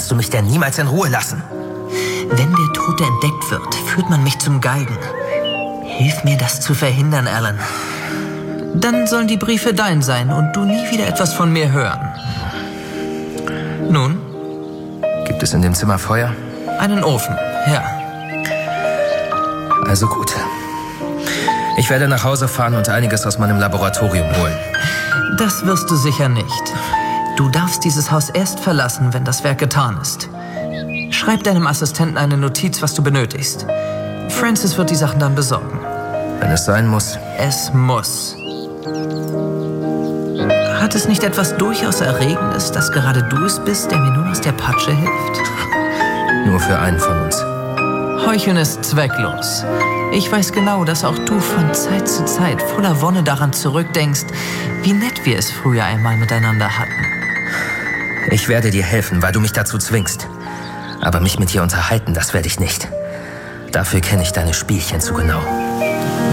kannst du mich denn niemals in Ruhe lassen? Wenn der Tote entdeckt wird, führt man mich zum Galgen. Hilf mir, das zu verhindern, Alan. Dann sollen die Briefe dein sein und du nie wieder etwas von mir hören. Nun? Gibt es in dem Zimmer Feuer? Einen Ofen, ja. Also gut. Ich werde nach Hause fahren und einiges aus meinem Laboratorium holen. Das wirst du sicher nicht. Du darfst dieses Haus erst verlassen, wenn das Werk getan ist. Schreib deinem Assistenten eine Notiz, was du benötigst. Francis wird die Sachen dann besorgen. Wenn es sein muss. Es muss. Hat es nicht etwas durchaus Erregendes, dass gerade du es bist, der mir nun aus der Patsche hilft? Nur für einen von uns. Heucheln ist zwecklos. Ich weiß genau, dass auch du von Zeit zu Zeit voller Wonne daran zurückdenkst, wie nett wir es früher einmal miteinander hatten. Ich werde dir helfen, weil du mich dazu zwingst. Aber mich mit dir unterhalten, das werde ich nicht. Dafür kenne ich deine Spielchen zu genau.